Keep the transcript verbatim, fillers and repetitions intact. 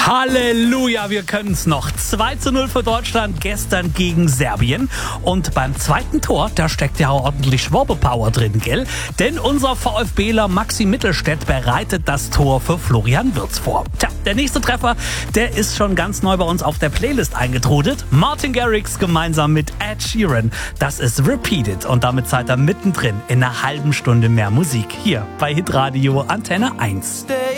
Halleluja, wir können es noch. zwei zu null für Deutschland gestern gegen Serbien. Und beim zweiten Tor, da steckt ja auch ordentlich Schwabe-Power drin, gell? Denn unser VfBler Maxi Mittelstädt bereitet das Tor für Florian Wirtz vor. Tja, der nächste Treffer, der ist schon ganz neu bei uns auf der Playlist eingetrudelt. Martin Garrix gemeinsam mit Ed Sheeran. Das ist Repeated und damit seid ihr mittendrin in einer halben Stunde mehr Musik. Hier bei Hitradio Antenne eins.